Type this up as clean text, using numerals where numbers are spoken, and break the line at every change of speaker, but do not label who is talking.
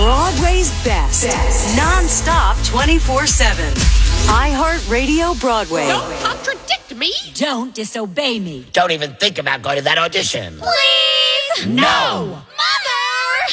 Broadway's best. Non-stop 24/7. iHeartRadio Broadway.
Don't contradict me.
Don't disobey me.
Don't even think about going to that audition.
Please.
No.
Mommy!